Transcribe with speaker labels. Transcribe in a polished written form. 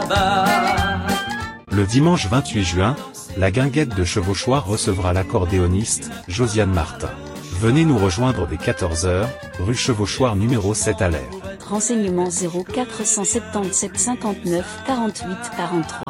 Speaker 1: là-bas.
Speaker 2: Le dimanche 28 juin, la guinguette de Chevauchoir recevra l'accordéoniste, Josiane Martin. Venez nous rejoindre dès 14 h, rue Chevauchoir numéro 7 à l'Air.
Speaker 3: Renseignements 0477 59 48 43.